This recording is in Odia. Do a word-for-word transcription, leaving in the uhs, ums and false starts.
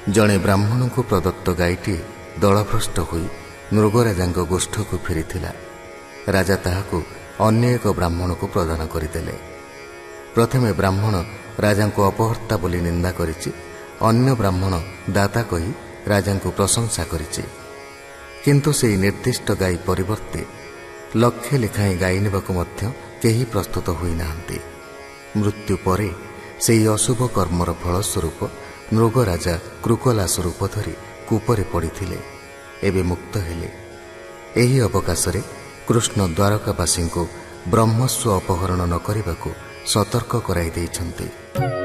ଜଣେ ବ୍ରାହ୍ମଣଙ୍କୁ ପ୍ରଦତ୍ତ ଗାଈଟିଏ ଦଳଭ୍ରଷ୍ଟ ହୋଇ ମୃଗରାଜାଙ୍କ ଗୋଷ୍ଠକୁ ଫେରିଥିଲା। ରାଜା ତାହାକୁ ଅନ୍ୟ ଏକ ବ୍ରାହ୍ମଣକୁ ପ୍ରଦାନ କରିଦେଲେ। ପ୍ରଥମେ ବ୍ରାହ୍ମଣ ରାଜାଙ୍କୁ ଅପହର୍ତ୍ତା ବୋଲି ନିନ୍ଦା କରିଛି, ଅନ୍ୟ ବ୍ରାହ୍ମଣ ଦାତା କହି ରାଜାଙ୍କୁ ପ୍ରଶଂସା କରିଛି। କିନ୍ତୁ ସେହି ନିର୍ଦ୍ଦିଷ୍ଟ ଗାଈ ପରିବର୍ତ୍ତେ ଲକ୍ଷେ ଲେଖାଏଁ ଗାଈ ନେବାକୁ ମଧ୍ୟ କେହି ପ୍ରସ୍ତୁତ ହୋଇନାହାନ୍ତି। ମୃତ୍ୟୁ ପରେ ସେହି ଅଶୁଭ କର୍ମର ଫଳସ୍ୱରୂପ ମୃଗରାଜା କୃକଲା ସ୍ୱରୂପ ଧରି କୂପରେ ପଡ଼ିଥିଲେ, ଏବେ ମୁକ୍ତ ହେଲେ। ଏହି ଅବକାଶରେ କୃଷ୍ଣ ଦ୍ୱାରକାବାସୀଙ୍କୁ ବ୍ରହ୍ମସ୍ୱ ଅପହରଣ ନ କରିବାକୁ ସତର୍କ କରାଇ ଦେଇଛନ୍ତି।